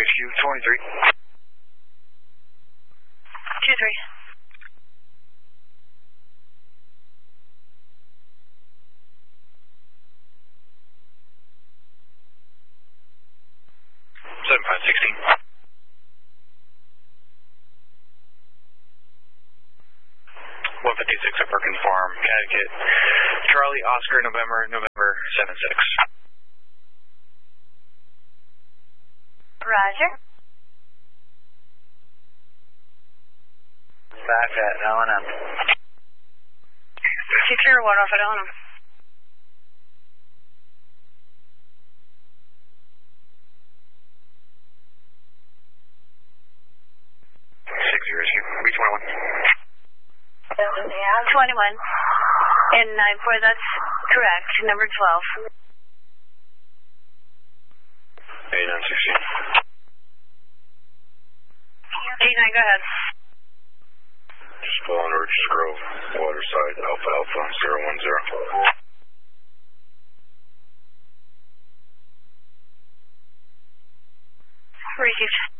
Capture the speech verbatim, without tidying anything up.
H Q twenty-three. two three. seven five sixteen. one fifty-six at Perkins Farm, Connecticut. Charlie Oscar November, November seven six. Roger. Back at L and M. two zero one off at L and M. six zero H Q, B twenty-one. Yeah, twenty-one. And nine four, that's correct. Number twelve. eighty-nine sixteen. eighty-nine, go ahead. Just following Orchard Grove, Waterside, Alpha Alpha, zero one zero. Received.